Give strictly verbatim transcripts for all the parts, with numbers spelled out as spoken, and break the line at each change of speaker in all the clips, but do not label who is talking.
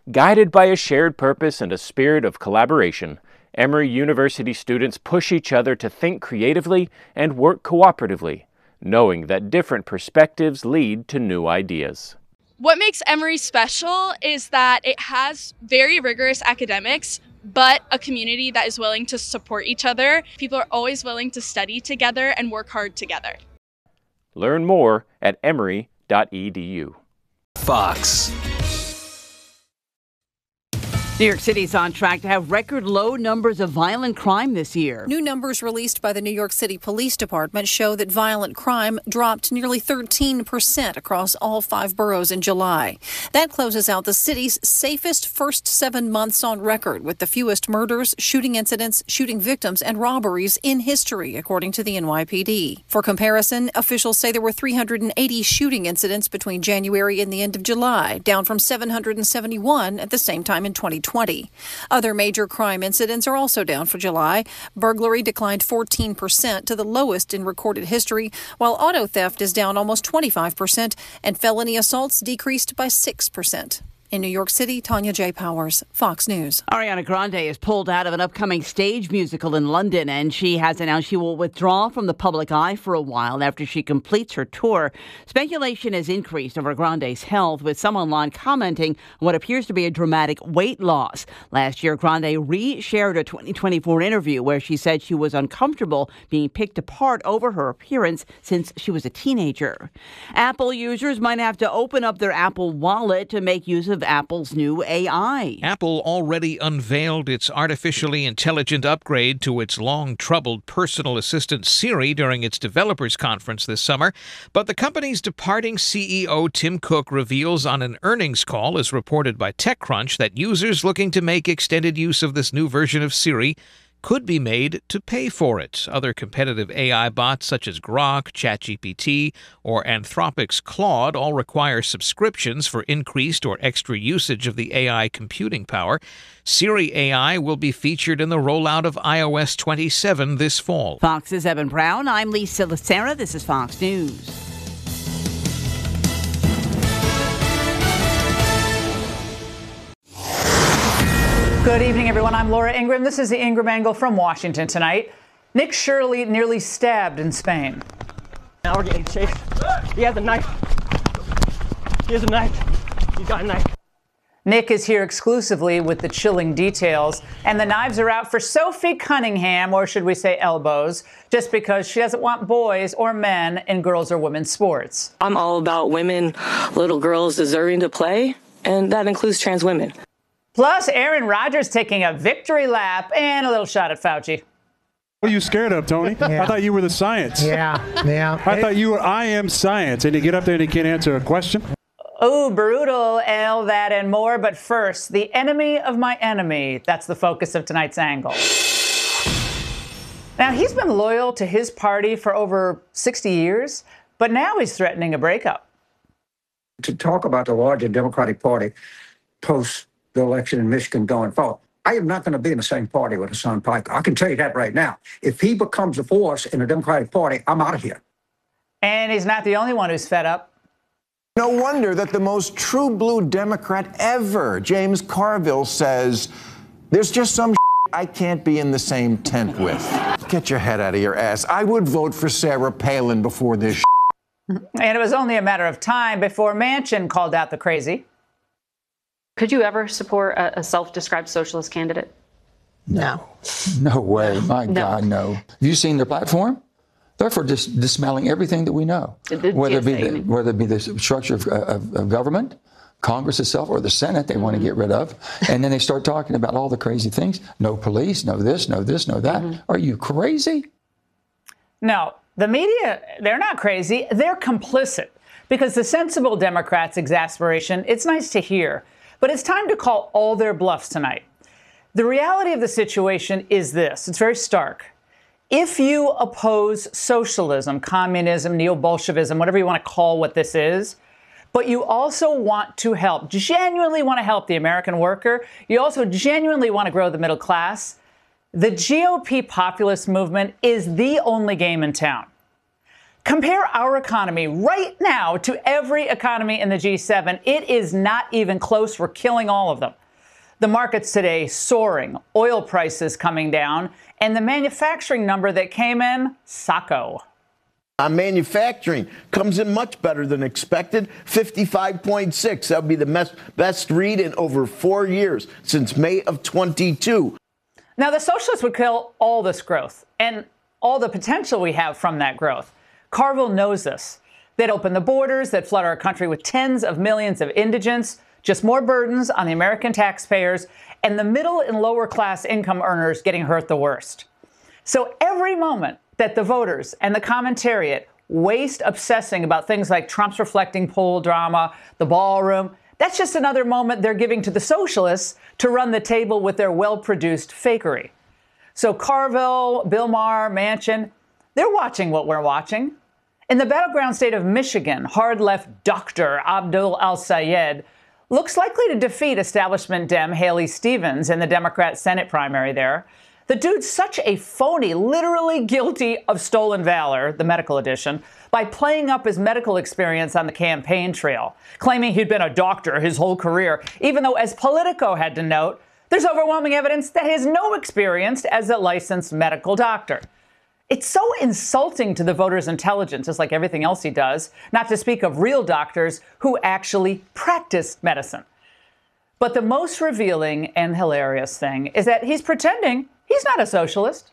Guided by a shared purpose and a spirit of collaboration, Emory University students push each other to think creatively and work cooperatively, knowing that different perspectives lead to new ideas.
What makes Emory special is that it has very rigorous academics, but a community that is willing to support each other. People are always willing to study together and work hard together.
Learn more at emory dot e d u.
Fox.
New York City is on track to have record low numbers of violent crime this year.
New numbers released by the New York City Police Department show that violent crime dropped nearly thirteen percent across all five boroughs in July. That closes out the city's safest first seven months on record, with the fewest murders, shooting incidents, shooting victims, and robberies in history, according to the N Y P D. For comparison, officials say there were three hundred eighty shooting incidents between January and the end of July, down from seven hundred seventy-one at the same time in twenty twenty. Other major crime incidents are also down for July. Burglary declined fourteen percent to the lowest in recorded history, while auto theft is down almost twenty-five percent and felony assaults decreased by six percent. In New York City, Tanya J. Powers, Fox News.
Ariana Grande is pulled out of an upcoming stage musical in London, and she has announced she will withdraw from the public eye for a while after she completes her tour. Speculation has increased over Grande's health, with some online commenting on what appears to be a dramatic weight loss. Last year, Grande re-shared a twenty twenty-four interview where she said she was uncomfortable being picked apart over her appearance since she was a teenager. Apple users might have to open up their Apple Wallet to make use of Apple's new A I.
Apple already unveiled its artificially intelligent upgrade to its long-troubled personal assistant Siri during its developers conference this summer, but the company's departing C E O Tim Cook reveals on an earnings call, as reported by TechCrunch, that users looking to make extended use of this new version of Siri could be made to pay for it. Other competitive A I bots such as Grok, ChatGPT, or Anthropic's Claude all require subscriptions for increased or extra usage of the A I computing power. Siri A I will be featured in the rollout of i O S twenty-seven this fall.
Fox's Evan Brown. I'm Lisa Lacera. This is Fox News.
Good evening, everyone. I'm Laura Ingraham. This is the Ingraham Angle from Washington tonight. Nick Shirley nearly stabbed in Spain.
Now we're getting chased. He has a knife. He has a knife. He's got a knife.
Nick is here exclusively with the chilling details, and the knives are out for Sophie Cunningham, or should we say elbows, just because she doesn't want boys or men in girls or women's sports.
I'm all about women, little girls deserving to play, and that includes trans women.
Plus, Aaron Rodgers taking a victory lap and a little shot at Fauci.
What are you scared of, Tony?
Yeah.
I thought you were the science.
Yeah, yeah.
I thought you were I am science, and you get up there and you can't answer a question.
Oh, brutal, all that and more. But first, the enemy of my enemy. That's the focus of tonight's angle. Now, he's been loyal to his party for over sixty years, but now he's threatening a breakup.
To talk about the larger Democratic Party post the election in Michigan going forward, I am not going to be in the same party with Hassan Piker. I can tell you that right now. If he becomes a force in the Democratic Party, I'm out of here.
And he's not the only one who's fed up.
No wonder that the most true blue Democrat ever, James Carville, says, there's just some I can't be in the same tent with. Get your head out of your ass. I would vote for Sarah Palin before this.
And it was only a matter of time before Manchin called out the crazy.
Could you ever support a, a self-described socialist candidate?
No.
No way. My
No.
God, no. Have you seen their platform? They're for dis- dismantling everything that we know,
The
whether it be
G S A, you
the,
mean?
whether it be the structure of, of, of government, Congress itself, or the Senate they mm-hmm. want to get rid of, and then they start talking about all the crazy things. No police, no this, no this, no that. Mm-hmm. Are you crazy?
No, the media, they're not crazy. They're complicit. Because the sensible Democrats' exasperation, it's nice to hear. But it's time to call all their bluffs tonight. The reality of the situation is this. It's very stark. If you oppose socialism, communism, neo-Bolshevism, whatever you want to call what this is, but you also want to help, genuinely want to help the American worker, you also genuinely want to grow the middle class, the G O P populist movement is the only game in town. Compare our economy right now to every economy in the G seven. It is not even close. We're killing all of them. The markets today soaring, oil prices coming down, and the manufacturing number that came in, sacco.
On manufacturing, comes in much better than expected, fifty-five point six. That would be the best, best read in over four years, since May of twenty-two.
Now, the socialists would kill all this growth and all the potential we have from that growth. Carville knows this. They'd open the borders, they'd flood our country with tens of millions of indigents, just more burdens on the American taxpayers, and the middle and lower class income earners getting hurt the worst. So every moment that the voters and the commentariat waste obsessing about things like Trump's reflecting poll drama, the ballroom, that's just another moment they're giving to the socialists to run the table with their well-produced fakery. So Carville, Bill Maher, Manchin, they're watching what we're watching. In the battleground state of Michigan, hard-left Doctor Abdul Al-Sayed looks likely to defeat establishment Dem Haley Stevens in the Democrat Senate primary there. The dude's such a phony, literally guilty of stolen valor, the medical edition, by playing up his medical experience on the campaign trail, claiming he'd been a doctor his whole career, even though, as Politico had to note, there's overwhelming evidence that he has no experience as a licensed medical doctor. It's so insulting to the voters' intelligence, just like everything else he does, not to speak of real doctors who actually practice medicine. But the most revealing and hilarious thing is that he's pretending he's not a socialist.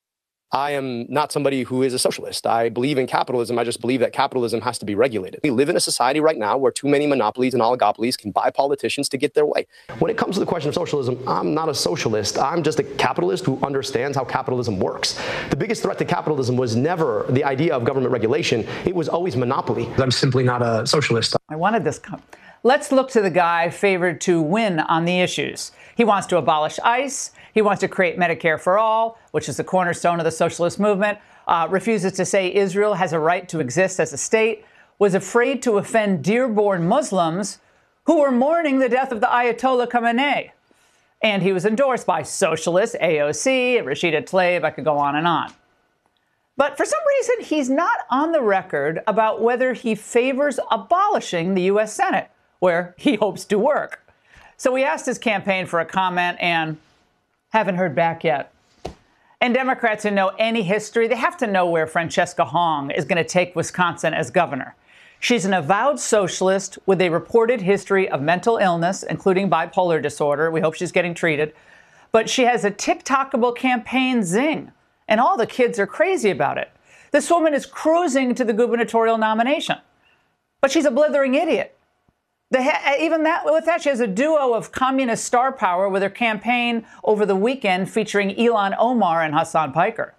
I am not somebody who is a socialist. I believe in capitalism. I just believe that capitalism has to be regulated. We live in a society right now where too many monopolies and oligopolies can buy politicians to get their way. When it comes to the question of socialism, I'm not a socialist. I'm just a capitalist who understands how capitalism works. The biggest threat to capitalism was never the idea of government regulation. It was always monopoly. I'm simply not a socialist.
I wanted this. Com- Let's look to the guy favored to win on the issues. He wants to abolish ICE. He wants to create Medicare for all, which is the cornerstone of the socialist movement, uh, refuses to say Israel has a right to exist as a state, was afraid to offend Dearborn Muslims who were mourning the death of the Ayatollah Khamenei. And he was endorsed by socialists, A O C, Rashida Tlaib, I could go on and on. But for some reason, he's not on the record about whether he favors abolishing the U S Senate, where he hopes to work. So we asked his campaign for a comment and haven't heard back yet. And Democrats who know any history, they have to know where Francesca Hong is going to take Wisconsin as governor. She's an avowed socialist with a reported history of mental illness, including bipolar disorder. We hope she's getting treated. But she has a TikTokable campaign zing, and all the kids are crazy about it. This woman is cruising to the gubernatorial nomination, but she's a blithering idiot. The, even that, with that, she has a duo of communist star power with her campaign over the weekend featuring Ilhan Omar and Hassan Piker.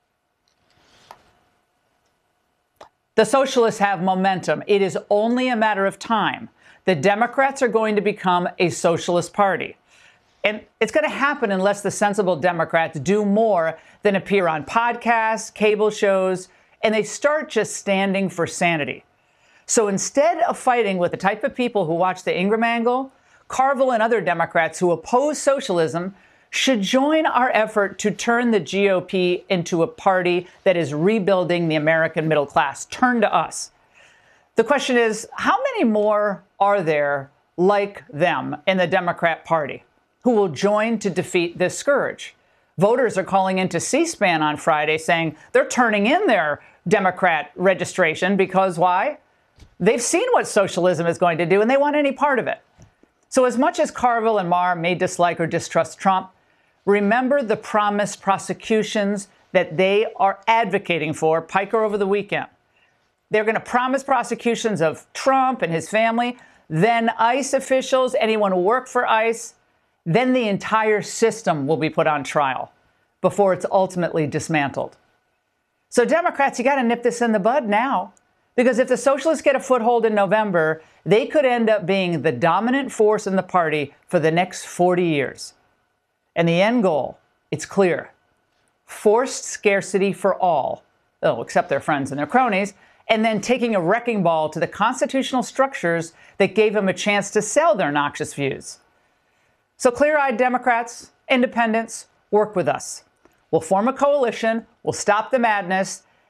The socialists have momentum. It is only a matter of time. The Democrats are going to become a socialist party. And it's going to happen unless the sensible Democrats do more than appear on podcasts, cable shows, and they start just standing for sanity. So instead of fighting with the type of people who watch the Ingraham Angle, Carville and other Democrats who oppose socialism should join our effort to turn the G O P into a party that is rebuilding the American middle class. Turn to us. The question is, how many more are there like them in the Democrat Party who will join to defeat this scourge? Voters are calling into C-SPAN on Friday saying they're turning in their Democrat registration because why? They've seen what socialism is going to do, and they want any part of it. So as much as Carville and Maher may dislike or distrust Trump, remember the promised prosecutions that they are advocating for, Piker over the weekend. They're going to promise prosecutions of Trump and his family, then ICE officials, anyone who worked for ICE, then the entire system will be put on trial before it's ultimately dismantled. So Democrats, you got to nip this in the bud now. Because if the socialists get a foothold in November, they could end up being the dominant force in the party for the next forty years. And the end goal, it's clear. Forced scarcity for all, oh, except their friends and their cronies, and then taking a wrecking ball to the constitutional structures that gave them a chance to sell their noxious views. So clear-eyed Democrats, independents, work with us. We'll form a coalition, we'll stop the madness,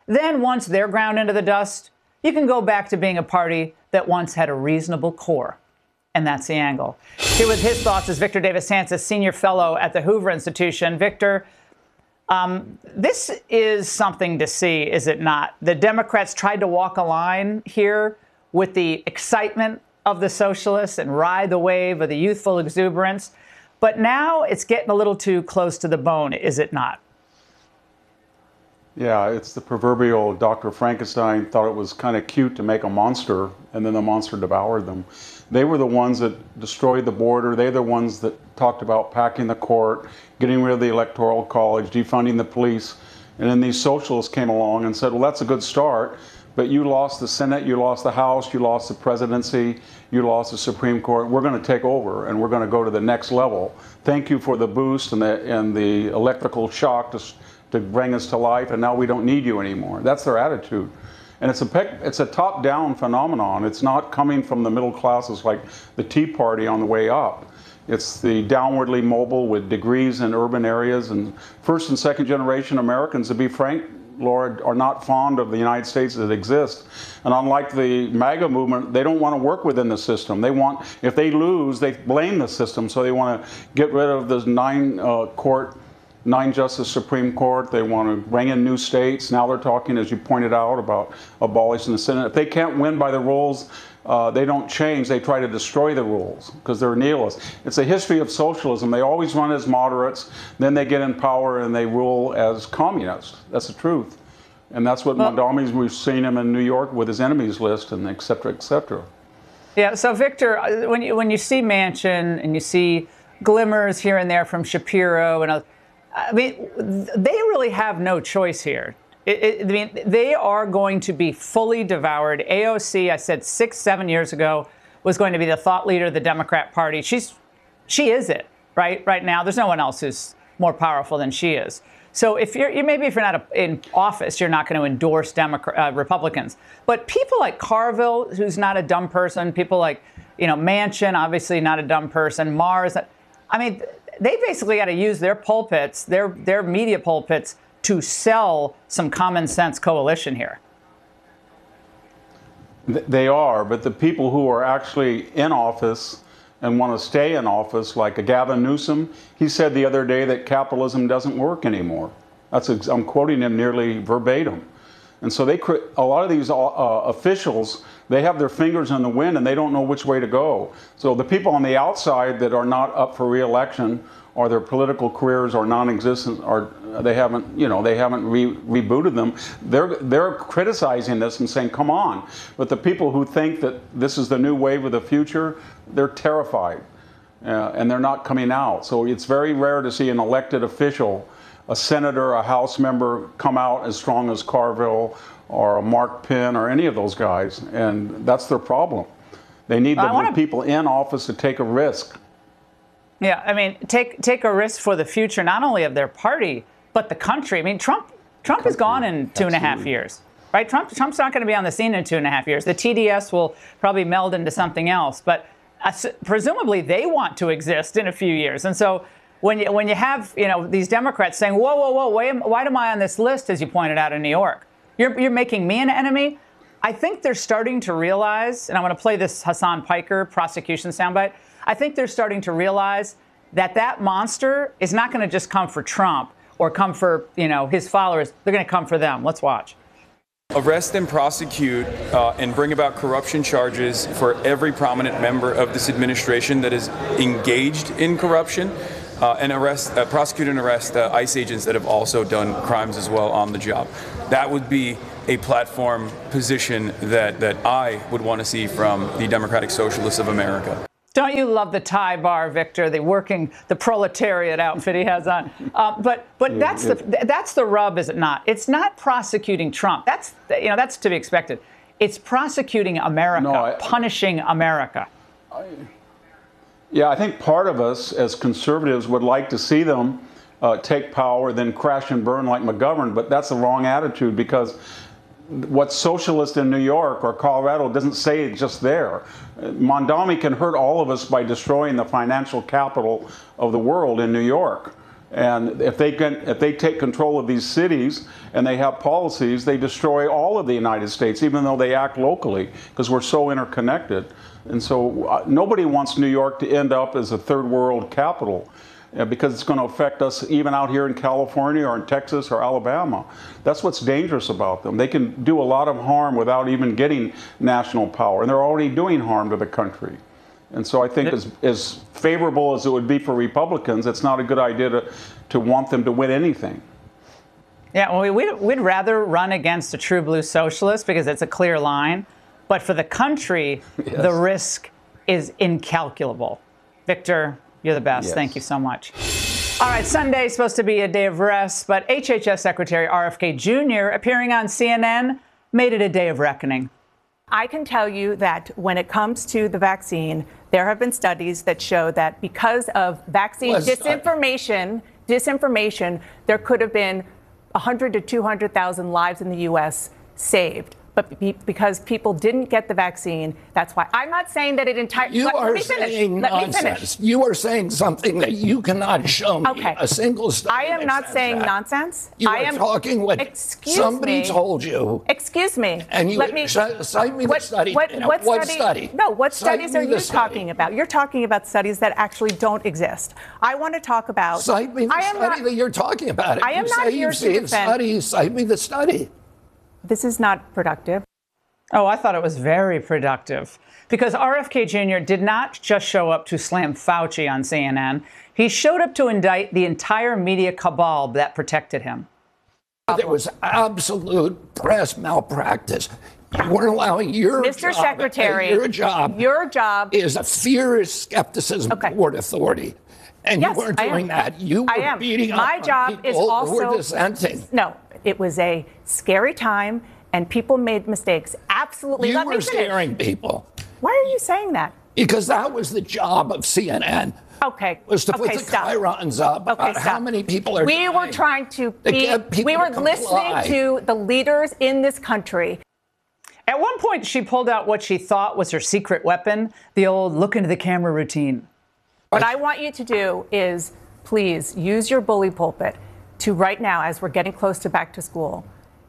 Then once they're ground into the dust, you can go back to being a party that once had a reasonable core. And that's the angle. Here with his thoughts is Victor Davis Hanson, Senior Fellow at the Hoover Institution. Victor, um, this is something to see, is it not? The Democrats tried to walk a line here with the excitement of the socialists and ride the wave of the youthful exuberance. But now it's getting a little too close to the bone, is it not?
Yeah, it's the proverbial Doctor Frankenstein thought it was kind of cute to make a monster, and then the monster devoured them. They were the ones that destroyed the border. They're the ones that talked about packing the court, getting rid of the Electoral College, defunding the police. And then these socialists came along and said, well, that's a good start, but you lost the Senate, you lost the House, you lost the presidency, you lost the Supreme Court. We're going to take over, and we're going to go to the next level. Thank you for the boost and the, and the electrical shock to to bring us to life, and now we don't need you anymore. That's their attitude. And it's a, it's a top-down phenomenon. It's not coming from the middle classes like the Tea Party on the way up. It's the downwardly mobile with degrees in urban areas, and first and second generation Americans, to be frank, Laura, are not fond of the United States that exists. And unlike the MAGA movement, they don't want to work within the system. They want, if they lose, they blame the system, so they want to get rid of the nine uh, court Nine Justice Supreme Court. They want to bring in new states. Now they're talking, as you pointed out, about abolishing the Senate. If they can't win by the rules, uh, they don't change. They try to destroy the rules because they're nihilists. It's a history of socialism. They always run as moderates, then they get in power and they rule as communists. That's the truth. And that's what well, Mondami's, we've seen him in New York with his enemies list and et cetera, et cetera.
Yeah, so Victor, when you, when you see Manchin and you see glimmers here and there from Shapiro and others, I mean, they really have no choice here. It, it, I mean, they are going to be fully devoured. A O C, I said six, seven years ago, was going to be the thought leader of the Democrat Party. She's, she is it, right? Right now, there's no one else who's more powerful than she is. So if you're, you maybe if you're not in office, you're not going to endorse Democrat, uh, Republicans. But people like Carville, who's not a dumb person, people like, you know, Manchin, obviously not a dumb person, Mars, I mean, they basically got to use their pulpits, their their media pulpits, to sell some common sense coalition here.
They are, but the people who are actually in office and want to stay in office, like a Gavin Newsom, he said the other day that capitalism doesn't work anymore. That's I'm quoting him nearly verbatim. And so they, a lot of these uh, officials, they have their fingers in the wind and they don't know which way to go. So the people on the outside that are not up for re-election, or their political careers are non-existent, or they haven't, you know, they haven't re rebooted them, they're they're criticizing this and saying, "Come on!" But the people who think that this is the new wave of the future, they're terrified, uh, and they're not coming out. So it's very rare to see an elected official, a senator, a House member, come out as strong as Carville or a Mark Penn or any of those guys, and that's their problem. They need the wanna... people in office to take a risk.
Yeah, I mean, take take a risk for the future, not only of their party, but the country. I mean, Trump Trump is gone in two and a half years, right? Trump Trump's not going to be on the scene in two and a half years. The T D S will probably meld into something else, but uh, presumably they want to exist in a few years. And so when you when you have, you know, these Democrats saying, "Whoa, whoa, whoa, why am, why am I on this list?" as you pointed out in New York, you're you're making me an enemy. I think they're starting to realize, and I'm going to play this Hassan Piker prosecution soundbite. I think they're starting to realize that that monster is not going to just come for Trump or come for, you know, his followers. They're going to come for them. Let's watch.
Arrest and prosecute uh, and bring about corruption charges for every prominent member of this administration that is engaged in corruption, uh, and arrest, uh, prosecute and arrest uh, ICE agents that have also done crimes as well on the job. That would be a platform position that, that I would want to see from the Democratic Socialists of America.
Don't you love the tie bar, Victor? The working, the proletariat outfit he has on. Uh, but but yeah, that's yeah. the that's the rub, is it not? It's not prosecuting Trump. That's you know that's to be expected. It's prosecuting America, no, I, punishing America.
I, yeah, I think part of us as conservatives would like to see them uh, take power, then crash and burn like McGovern. But that's the wrong attitude, because what's socialist in New York or Colorado doesn't say it just there. Mondami can hurt all of us by destroying the financial capital of the world in New York. And if they can, if they take control of these cities and they have policies, they destroy all of the United States, even though they act locally, because we're so interconnected. And so uh, nobody wants New York to end up as a third world capital, uh, because it's going to affect us even out here in California or in Texas or Alabama. That's what's dangerous about them. They can do a lot of harm without even getting national power, and they're already doing harm to the country. And so I think as, as favorable as it would be for Republicans, it's not a good idea to, to want them to win anything.
Yeah, well, we'd, we'd rather run against a true blue socialist because it's a clear line. But for the country, yes. the risk is incalculable. Victor, you're the best.
Yes.
Thank you so much. All right, Sunday is supposed to be a day of rest, but H H S Secretary R F K Junior appearing on C N N made it a day of reckoning.
I can tell you that when it comes to the vaccine, there have been studies that show that because of vaccine
Let's
disinformation, disinformation, there could have been one hundred to two hundred thousand lives in the U S saved. But be, because people didn't get the vaccine, that's why. I'm not saying that it entirely.
You
let,
are
let me finish.
saying
Let
nonsense.
me finish.
You are saying something that you cannot show me.
Okay.
A single study.
I am not saying
that.
nonsense.
You
I
are
am
talking what
excuse
somebody
me.
told you.
Excuse me.
And you
Let me,
sh- cite me
what,
the study.
What,
You know,
what,
what
study,
study?
No, what
Cite
studies
me
are
the
you
study.
talking about? You're talking about studies that actually don't exist. I want to talk about.
Cite me the
I am
study
not,
that you're talking about. If
I am
you
not
say
here
you've
to
seen
defend.
studies, cite me the study.
This is not productive.
Oh, I thought it was very productive because R F K Junior did not just show up to slam Fauci on C N N. He showed up to indict the entire media cabal that protected him.
There was absolute press malpractice. You weren't allowing your
Mister
job.
Secretary,
your job.
Your job
is a fierce skepticism
Okay.
toward authority. And
Yes,
you weren't
I
doing
am.
that. You were
I am.
beating
My
up
job
on
is
people
also
who were dissenting.
No, it was a scary time, and people made mistakes. Absolutely.
You
Let
were
me finish.
scaring people.
Why are you saying that?
Because that was the job of C N N.
Okay.
Was to
okay,
put the
stop.
chyrons up
Okay,
about
stop.
how many people are
We
dying.
were trying to
To
be.
get people
We were
to comply.
listening to the leaders in this country.
At one point, she pulled out what she thought was her secret weapon, the old look into the camera routine.
What I want you to do is please use your bully pulpit to right now, as we're getting close to back to school,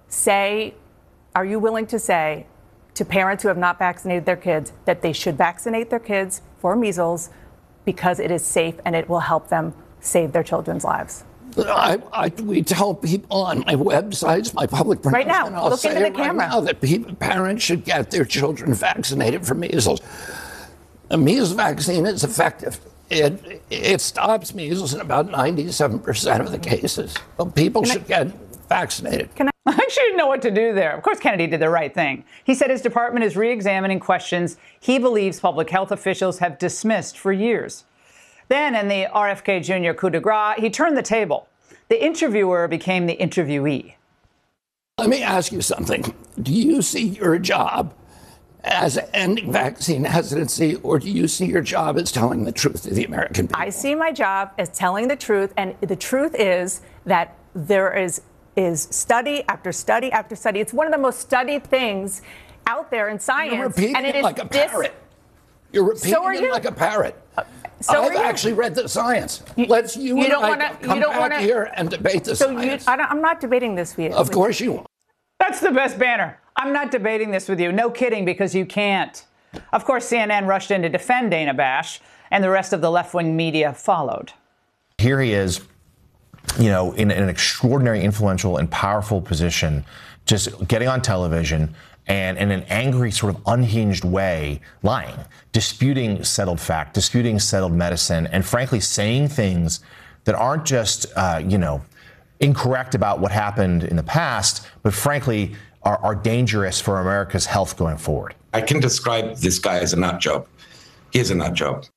say, are you willing to say to parents who have not vaccinated their kids that they should vaccinate their kids for measles because it is safe and it will help them save their children's lives?
I, I, we tell people on my websites, my public
Right now,
pronouncement, I'll
look
say
into the
it right
camera.
now that people, parents should get their children vaccinated for measles. A measles vaccine is effective. It, it stops measles in about ninety-seven percent of the cases. So people should get vaccinated.
Can I? She didn't know what to do there. Of course, Kennedy did the right thing. He said his department is re-examining questions he believes public health officials have dismissed for years. Then, in the R F K Junior coup de grace, he turned the table. The interviewer became the interviewee.
Let me ask you something. Do you see your job as ending vaccine hesitancy, or do you see your job as telling the truth to the American people?
I see my job as telling the truth, and the truth is that there is is study after study after study. It's one of the most studied things out there in science.
You're repeating
and it
it
is
like a
dis-
parrot. You're repeating
So are
it
you.
like a parrot.
So
I've
are you.
actually read the science. Let's you,
you
and
don't
I
wanna-
come
you don't
back
wanna-
here and debate the
So
science.
you, I don't, I'm not debating this with you.
Of course you won't.
That's the best banner. I'm not debating this with you. No kidding, because you can't. Of course, C N N rushed in to defend Dana Bash, and the rest of the left-wing media followed.
Here he is, you know, in, in an extraordinary, influential, and powerful position, just getting on television and in an angry, sort of unhinged way, lying, disputing settled fact, disputing settled medicine, and frankly saying things that aren't just, uh, you know, incorrect about what happened in the past, but frankly are, are dangerous for America's health going forward.
I can describe this guy as a nut job. He is a nut job.